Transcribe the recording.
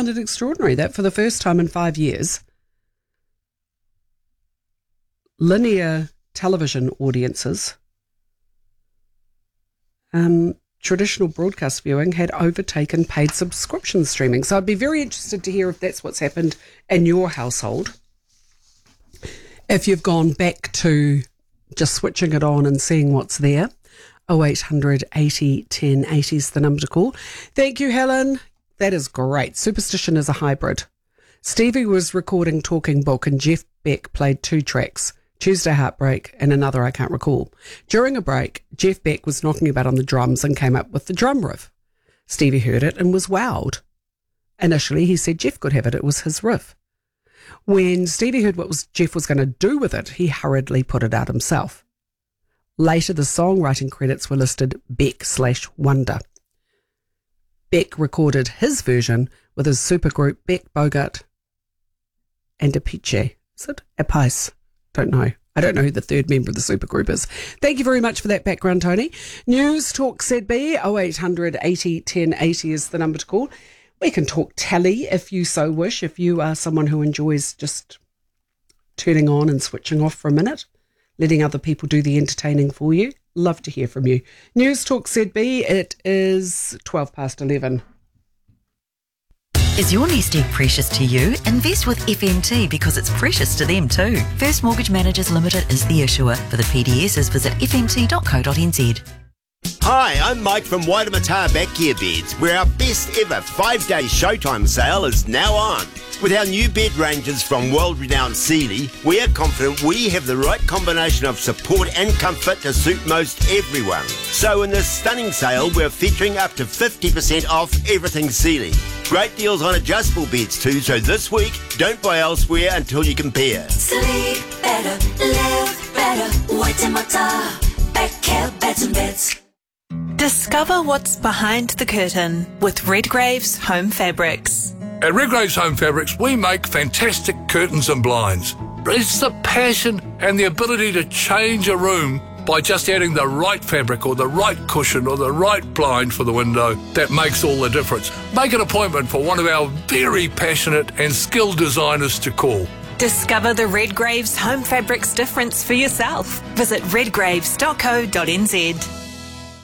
found it extraordinary that for the first time in 5 years, linear television audiences, traditional broadcast viewing had overtaken paid subscription streaming. So I'd be very interested to hear if that's what's happened in your household. If you've gone back to just switching it on and seeing what's there. 0800 80 10 80 is the number to call. Thank you, Helen. That is great. Superstition is a hybrid. Stevie was recording Talking Book and Jeff Beck played 2 tracks, Tuesday Heartbreak and another I can't recall. During a break, Jeff Beck was knocking about on the drums and came up with the drum riff. Stevie heard it and was wowed. Initially, he said Jeff could have it. It was his riff. When Stevie heard what Jeff was going to do with it, he hurriedly put it out himself. Later, the songwriting credits were listed Beck/Wonder. Beck recorded his version with his supergroup Beck, Bogart and Apiche. Is it? Apice? Don't know. I don't know who the third member of the supergroup is. Thank you very much for that background, Tony. News Talk ZB, 0800 80 10 80 is the number to call. We can talk telly if you so wish, if you are someone who enjoys just turning on and switching off for a minute, letting other people do the entertaining for you. Love to hear from you. News Talk ZB, it is 12 past 11. Is your nest egg precious to you? Invest with FMT because it's precious to them too. First Mortgage Managers Limited is the issuer. For the PDSs, visit fmt.co.nz. Hi, I'm Mike from Waitemata Backyard Beds, where our best ever 5-day Showtime sale is now on. With our new bed ranges from world-renowned Sealy, we are confident we have the right combination of support and comfort to suit most everyone. So in this stunning sale, we're featuring up to 50% off everything Sealy. Great deals on adjustable beds too, so this week, don't buy elsewhere until you compare. Sleep better, live better, Waitemata Backyard Beds and Beds. Discover what's behind the curtain with Redgrave's Home Fabrics. At Redgrave's Home Fabrics, we make fantastic curtains and blinds. It's the passion and the ability to change a room by just adding the right fabric or the right cushion or the right blind for the window that makes all the difference. Make an appointment for one of our very passionate and skilled designers to call. Discover the Redgrave's Home Fabrics difference for yourself. Visit redgraves.co.nz.